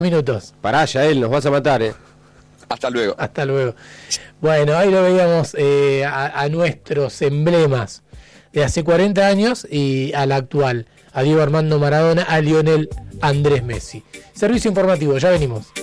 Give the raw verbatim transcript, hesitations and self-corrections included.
Minutos. Pará, ya él, nos vas a matar, ¿eh? Hasta luego. Hasta luego. Bueno, ahí lo veíamos eh, a, a nuestros emblemas de hace cuarenta años y a la actual, a Diego Armando Maradona, a Lionel Andrés Messi. Servicio informativo, ya venimos.